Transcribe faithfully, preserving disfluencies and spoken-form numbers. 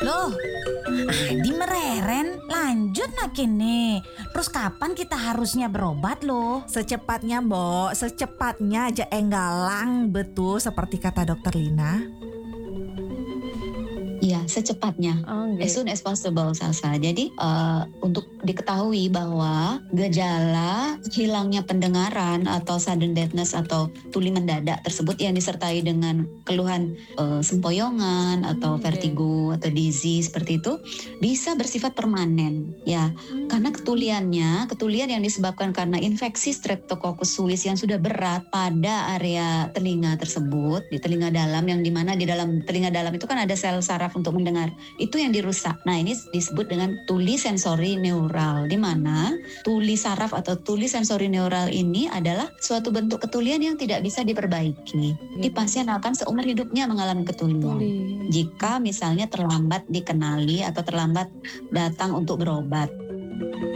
Loh, Adi mereren, lanjut nak kini. Terus kapan kita harusnya berobat loh? Secepatnya, Mbok, secepatnya aja enggalang, betul seperti kata dokter Lina. Iya, secepatnya. Oh, As gitu. soon as possible, Salsa. Jadi uh, untuk diketahui bahwa gejala hilangnya pendengaran atau sudden deafness atau tuli mendadak tersebut yang disertai dengan keluhan uh, sempoyongan atau Hmm, vertigo atau dizzy seperti itu bisa bersifat permanen, ya. Hmm. Karena ketuliannya, ketulian yang disebabkan karena infeksi Streptococcus suis yang sudah berat pada area telinga tersebut, di telinga dalam, yang dimana di dalam telinga dalam itu kan ada sel saraf untuk mendengar, itu yang dirusak. Nah, ini disebut dengan tuli sensori neural, di mana tuli saraf atau tuli sensori neural ini adalah suatu bentuk ketulian yang tidak bisa diperbaiki. Di pasien akan seumur hidupnya mengalami ketulian. Tuli. Jika misalnya terlambat dikenali atau terlambat datang untuk berobat.